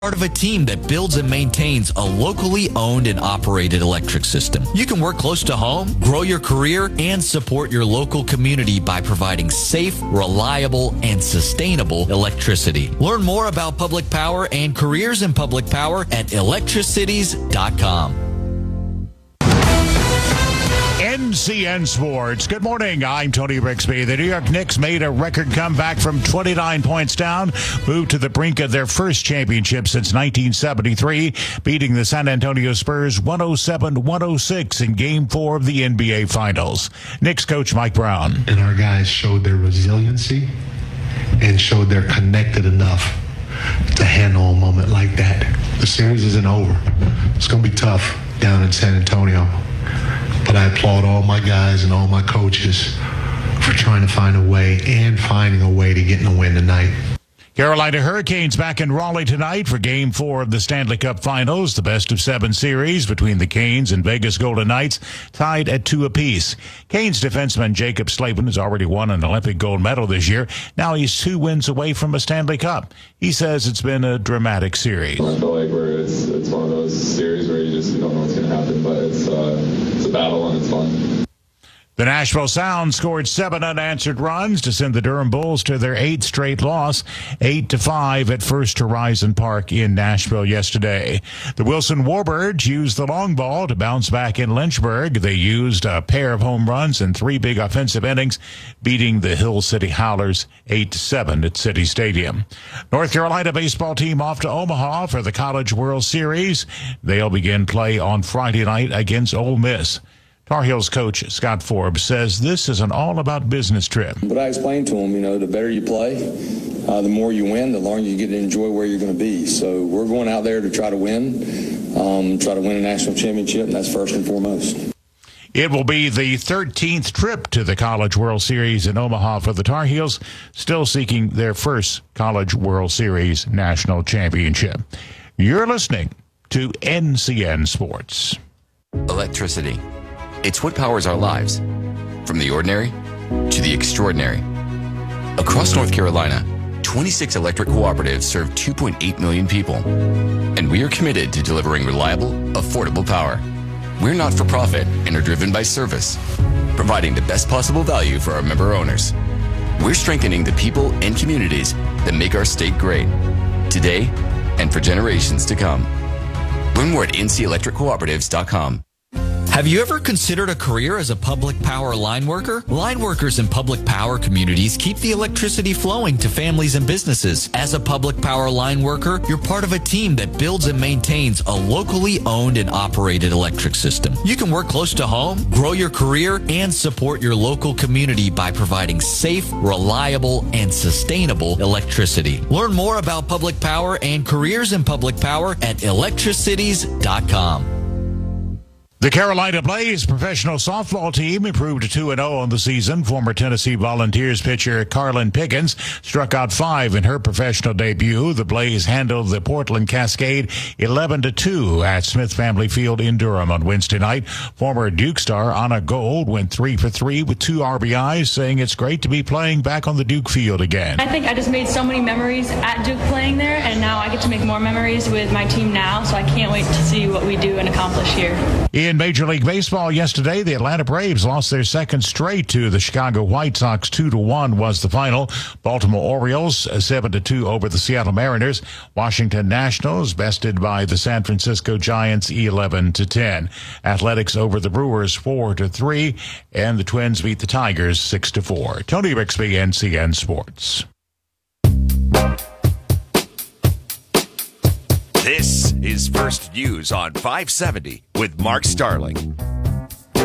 Part of a team that builds and maintains a locally owned and operated electric system. You can work close to home, grow your career, and support your local community by providing safe, reliable, and sustainable electricity. Learn more about public power and careers in public power at electricities.com. NCN Sports. Good morning. I'm Tony Rixby. The New York Knicks made a record comeback from 29 points down, moved to the brink of their first championship since 1973, beating the San Antonio Spurs 107-106 in Game 4 of the NBA Finals. Knicks coach Mike Brown. And our guys showed their resiliency and showed they're connected enough to handle a moment like that. The series isn't over. It's going to be tough down in San Antonio. But I applaud all my guys and all my coaches for trying to find a way and finding a way to get in the win tonight. Carolina Hurricanes back in Raleigh tonight for Game 4 of the Stanley Cup Finals, the best-of-7 series between the Canes and Vegas Golden Knights, tied at 2 apiece. Canes defenseman Jacob Slavin has already won an Olympic gold medal this year. Now he's 2 wins away from a Stanley Cup. He says it's been a dramatic series. I feel like it's one of those series where you don't know what's going to happen, but it's a battle and it's fun. The Nashville Sound scored 7 unanswered runs to send the Durham Bulls to their 8th straight loss, 8-5 at First Horizon Park in Nashville yesterday. The Wilson Warbirds used the long ball to bounce back in Lynchburg. They used a pair of home runs and 3 big offensive innings, beating the Hill City Howlers 8-7 at City Stadium. North Carolina baseball team off to Omaha for the College World Series. They'll begin play on Friday night against Ole Miss. Tar Heels coach Scott Forbes says this is an all-about-business trip. But I explained to him, the better you play, the more you win, the longer you get to enjoy where you're going to be. So we're going out there to try to win a national championship, and that's first and foremost. It will be the 13th trip to the College World Series in Omaha for the Tar Heels, still seeking their first College World Series national championship. You're listening to NCN Sports. Electricity. It's what powers our lives, from the ordinary to the extraordinary. Across North Carolina, 26 electric cooperatives serve 2.8 million people, and we are committed to delivering reliable, affordable power. We're not for profit and are driven by service, providing the best possible value for our member owners. We're strengthening the people and communities that make our state great, today and for generations to come. Learn more at ncelectriccooperatives.com. Have you ever considered a career as a public power line worker? Line workers in public power communities keep the electricity flowing to families and businesses. As a public power line worker, you're part of a team that builds and maintains a locally owned and operated electric system. You can work close to home, grow your career, and support your local community by providing safe, reliable, and sustainable electricity. Learn more about public power and careers in public power at electricities.com. The Carolina Blaze professional softball team improved to 2-0 on the season. Former Tennessee Volunteers pitcher Carlin Pickens struck out 5 in her professional debut. The Blaze handled the Portland Cascade 11-2 at Smith Family Field in Durham on Wednesday night. Former Duke star Anna Gold went 3 for 3 with 2 RBIs, saying it's great to be playing back on the Duke field again. I think I just made so many memories at Duke playing there, and now I get to make more memories with my team now, so I can't wait to see what we do and accomplish here. In Major League Baseball yesterday, the Atlanta Braves lost their second straight to the Chicago White Sox. 2-1 was the final. Baltimore Orioles 7-2 over the Seattle Mariners. Washington Nationals bested by the San Francisco Giants 11-10. Athletics over the Brewers 4-3, and the Twins beat the Tigers 6-4. Tony Rixby, NCN Sports. This is First News on 570 with Mark Starling.